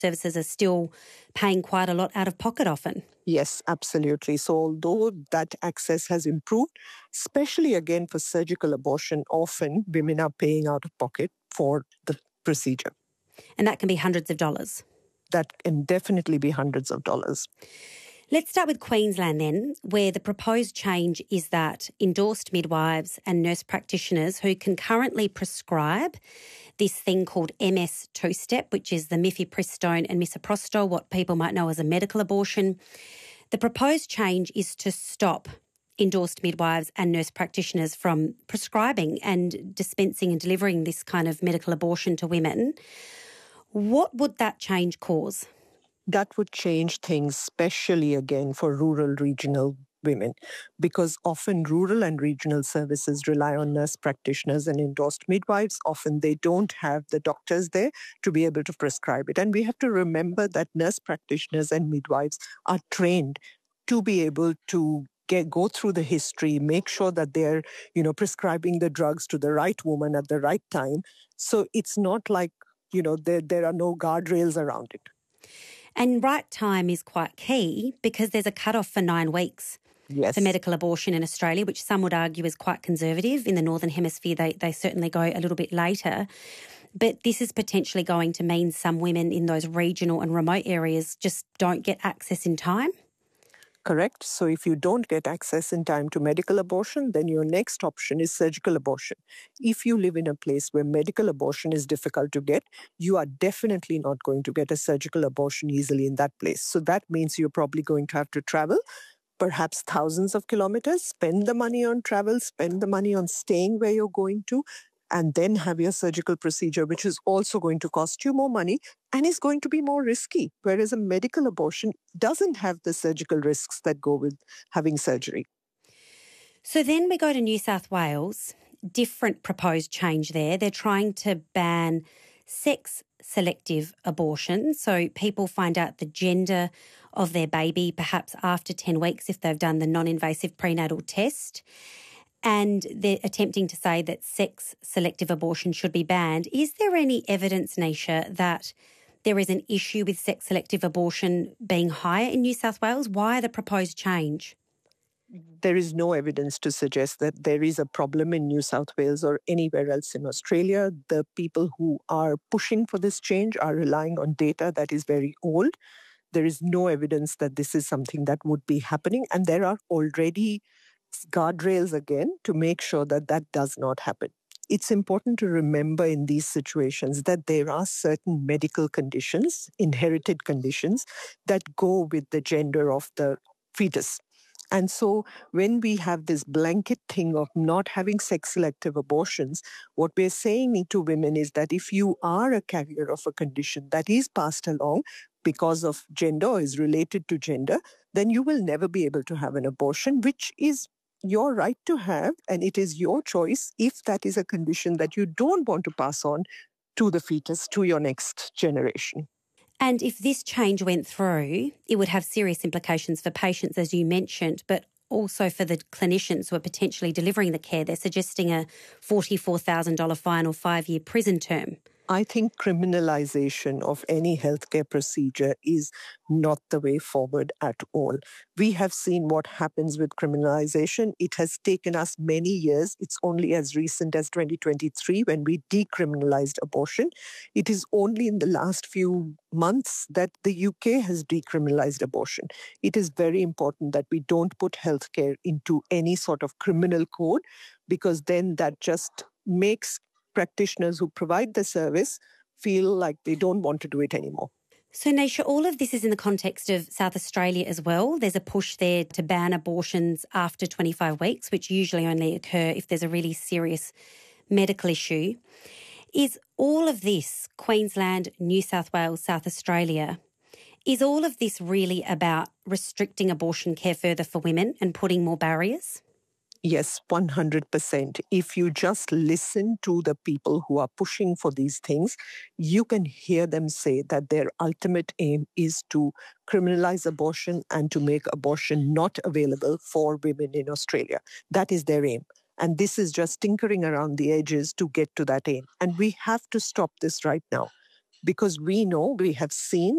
services are still paying quite a lot out of pocket often. Yes, absolutely. So although that access has improved, especially again for surgical abortion, often women are paying out of pocket for the procedure. And that can be hundreds of dollars. That can definitely be hundreds of dollars. Let's start with Queensland then, where the proposed change is that endorsed midwives and nurse practitioners who can currently prescribe this thing called MS two-step, which is the mifepristone and misoprostol, what people might know as a medical abortion. The proposed change is to stop endorsed midwives and nurse practitioners from prescribing and dispensing and delivering this kind of medical abortion to women. What would that change cause? That would change things, especially again for rural regional women, because often rural and regional services rely on nurse practitioners and endorsed midwives. Often they don't have the doctors there to be able to prescribe it. And we have to remember that nurse practitioners and midwives are trained to be able to go through the history, make sure that they're, prescribing the drugs to the right woman at the right time. So it's not like, there are no guardrails around it. And right time is quite key because there's a cutoff for 9 weeks for medical abortion in Australia, which some would argue is quite conservative. In the Northern Hemisphere, they certainly go a little bit later. But this is potentially going to mean some women in those regional and remote areas just don't get access in time. Correct. So if you don't get access in time to medical abortion, then your next option is surgical abortion. If you live in a place where medical abortion is difficult to get, you are definitely not going to get a surgical abortion easily in that place. So that means you're probably going to have to travel, perhaps thousands of kilometers, spend the money on travel, spend the money on staying where you're going to, and then have your surgical procedure, which is also going to cost you more money and is going to be more risky, whereas a medical abortion doesn't have the surgical risks that go with having surgery. So then we go to New South Wales, different proposed change there. They're trying to ban sex-selective abortion, so people find out the gender of their baby perhaps after 10 weeks if they've done the non-invasive prenatal test. And they're attempting to say that sex-selective abortion should be banned. Is there any evidence, Nisha, that there is an issue with sex-selective abortion being higher in New South Wales? Why the proposed change? There is no evidence to suggest that there is a problem in New South Wales or anywhere else in Australia. The people who are pushing for this change are relying on data that is very old. There is no evidence that this is something that would be happening, and there are already guardrails again to make sure that that does not happen. It's important to remember in these situations that there are certain medical conditions, inherited conditions, that go with the gender of the fetus. And so when we have this blanket thing of not having sex-selective abortions, what we're saying to women is that if you are a carrier of a condition that is passed along because of gender or is related to gender, then you will never be able to have an abortion, which is your right to have, and it is your choice if that is a condition that you don't want to pass on to the fetus, to your next generation. And if this change went through, it would have serious implications for patients, as you mentioned, but also for the clinicians who are potentially delivering the care. They're suggesting a $44,000 fine or 5-year prison term. I think criminalization of any healthcare procedure is not the way forward at all. We have seen what happens with criminalization. It has taken us many years. It's only as recent as 2023 when we decriminalized abortion. It is only in the last few months that the UK has decriminalized abortion. It is very important that we don't put healthcare into any sort of criminal code, because then that just makes practitioners who provide the service feel like they don't want to do it anymore. So, Nisha, all of this is in the context of South Australia as well. There's a push there to ban abortions after 25 weeks, which usually only occur if there's a really serious medical issue. Is all of this, Queensland, New South Wales, South Australia, is all of this really about restricting abortion care further for women and putting more barriers? Yes, 100%. If you just listen to the people who are pushing for these things, you can hear them say that their ultimate aim is to criminalize abortion and to make abortion not available for women in Australia. That is their aim. And this is just tinkering around the edges to get to that aim. And we have to stop this right now. because we know, we have seen